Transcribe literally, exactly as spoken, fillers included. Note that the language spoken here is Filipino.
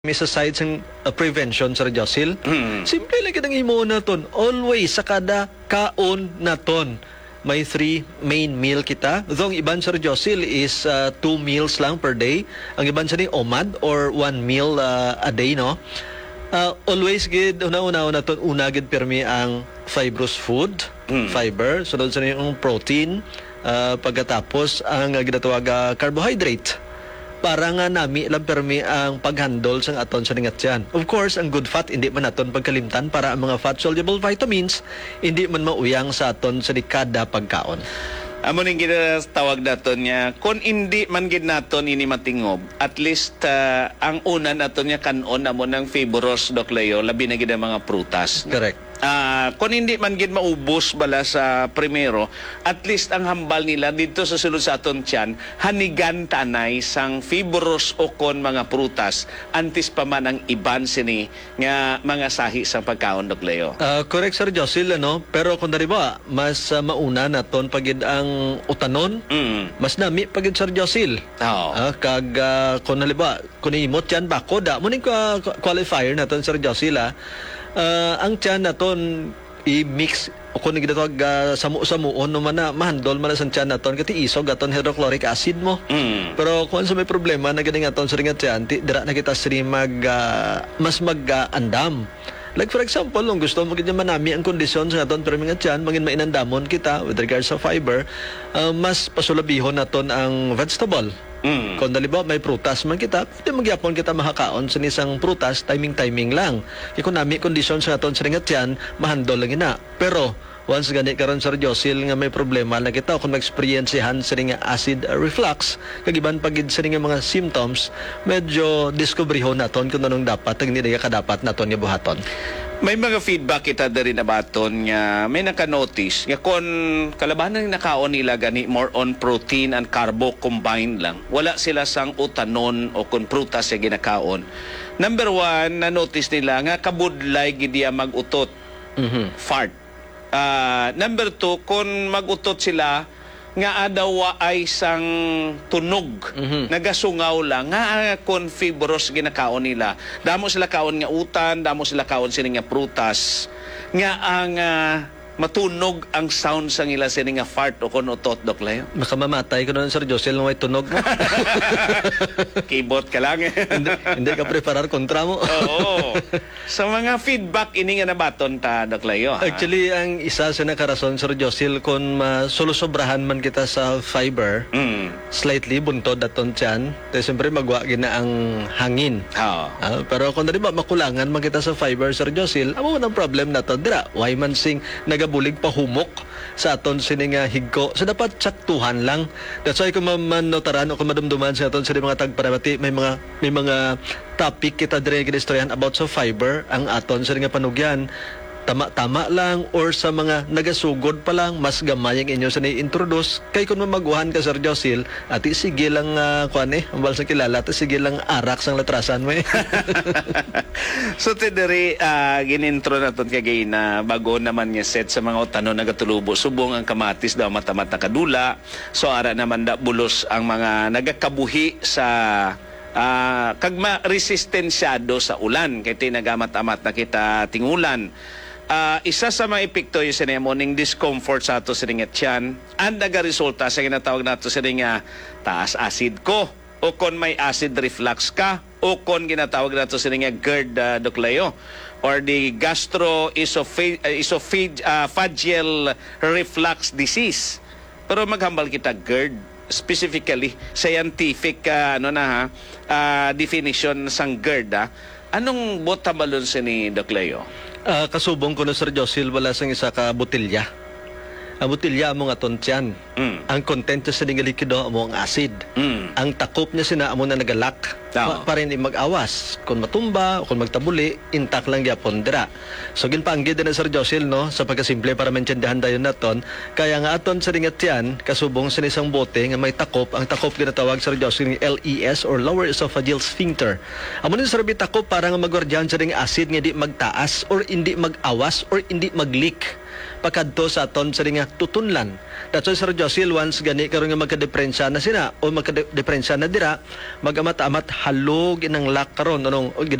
Miss aside sa uh, prevention sa Josil, Mm. simple lang kitang imo naton. Always sa kada kaon naton may three main meal kita. Though ang iban sa Josil is uh, two meals lang per day. Ang iban sa ni omad or one meal uh, a day, no? Uh, always gid una-una naton una gid permi ang fibrous food, Mm. fiber, sunod sa yung protein, uh, pagkatapos ang uh, ginatawag uh, carbohydrate. Para nga nami lang permi ang paghandle sa aton sa ningat yan. Of course, ang good fat hindi man aton pagkalimtan para ang mga fat-soluble vitamins hindi man mauyang sa aton sa kada pagkaon. Amo ning ginatawag naton niya, kung hindi man gid naton ini matingob, at least uh, ang una naton niya kanon amo ng fibrous Doc Leo, labi na gid ang mga prutas. Correct. Ah, kung hindi man gid maubos bala sa primero, at least ang hambal nila dito sa sulod sa aton tiyan, hanigan tanay sang fibrous o kon mga prutas antes pa man ang iban sini nga mga sahi sa pagkaon Doc Leo. Uh, correct, Sir Josil, ano? Pero kung dari ba, mas uh, mauna naton pagid ang utanon, Mm. mas nami pagid, Sir Josil. Oo. Ah, kag uh, kung halimbawa, kung imot yan bako, da mo ning uh, qualifier naton, Sir Josil, ah. Uh, ang tiyan naton i-mix o kung ginatawag uh, samu-samuon no man na mahandol man na sa tiyan naton kati isog aton hydrochloric acid mo. Mm. Pero kung sa may problema na ganing aton sa ringat tiyan, ti dira na kita sri mag uh, mas mag-andam. Like for example, kung gusto mo ganyan manami ang kondisyon sa aton pero mga tiyan, mangin mainandamon kita with regards sa fiber, uh, mas pasulabihon naton ang vegetable. Mm. Kung daliba may prutas man kita, pwede magyapon kita makakaon sa isang prutas, timing-timing lang. Kaya kung nami kondisyon sa aton sa ringat yan, mahandol lang ina. Pero, once gani karon Sir Josil nga may problema na kita, kung ma-experiencehan sa ringa acid reflux, kagiban pagid sa ringa mga symptoms, medyo discoveryhon naton kung anong dapat, ang hindi ka dapat naton nga buhaton. May mga feedback kita dari na baton nga may naka-notice nga kung kalabanan ng nakaon nila gani more on protein and carbo combined lang. Wala sila sang utanon o kung prutas sa ginakaon. Number one, na-notice nila nga kabudlay gidiya mag-utot. Mhm. Fart. Ah, number two, kung mag-utot sila nga adawa ay sang tunog, Mhm. nagasungaw lang nga kon fibrous ginakaon nila. Damo sila kaon nga utan, damo sila kaon sini nga prutas nga ang ah, matunog ang sound sa nila sini nga fart o kon utot Doc Leo. Makamamatay ko na Sir Josil nung may tunog mo. Keyboard ka lang. hindi, hindi ka preparar kontra mo. Oo. Sa mga feedback ini nga nabaton ta Doc Leo. ha? Actually, ang isa sa nakarason, Sir Josil, kung masulusobrahan man kita sa fiber, Mm. slightly buntod aton tiyan, tayo siyempre magwa gina ang hangin. Oo. Ah, pero kung di ba makulangan man kita sa fiber, Sir Josil, amo man ang problem nato dira. Why man sing nagabulig pahumok sa aton sini nga higko. So dapat saktuhan lang. That's why kung manotaran o kung madumduman sa aton sini mga tagparabati, may mga may mga topic kita dire ginistoryahan about sa fiber ang aton sini nga panugyan. Tama-tama lang or sa mga nagasugod pa lang mas gamay ang inyo sa ni-introduce kay kung mamaguhan ka Sir Josil ati sige lang uh, kuan eh ambal sa kilala ati sige lang arak sang latrasan mo eh. So tidiri uh, ginintro naton kagay na bago naman nga set sa mga utanon nagatulubo subong ang kamatis daw mata-mata kadula. So ara naman da bulos ang mga nagakabuhi sa uh, kagma resistensyado sa ulan kay tinagamat-amat na kita tingulan. Uh, isa sa mga epekto yung sinemoning discomfort sa ato sa ringa tiyan ang nagaresulta sa ginatawag nato sa ringa taas acid ko o kon may acid reflux ka o kon ginatawag nato sa ringa GERD uh, Doc Leo or the gastroesophageal uh, reflux disease. Pero maghambal kita GERD specifically scientific uh, ano na ha uh, definition sang GERD ha. Anong botabalon sa ni Doc Leo? Ah, kasubong ko na Sir Josil wala sang isa ka botilya. Ang botilya mo nga tontyan. Mm. Ang content sa ning likido mo ang acid. Mm. Ang takop niya sina amo na nagalak. Oo. Pa, para hindi mag-awas. Kung matumba o kung magtabuli, intact lang gyapon dira. So ginpaanggid na Sir Josil no sa pagkasimple para maintindihan dayon naton. Kaya nga aton sa ringat yan kasubong sa isang bote nga may takop. Ang takop ginatawag Sir Josil L E S or lower esophageal sphincter. Amo ni sarbi takop para nga magwardyan sa ring acid nga di magtaas or hindi mag-awas or hindi mag-leak. pakadto sa aton sa nga tutunlan. That's why Sir Josil, once gani karon nga magkadeferensya na sila o magkadeferensya na dira, mag-amat-amat halog inang lak karon anong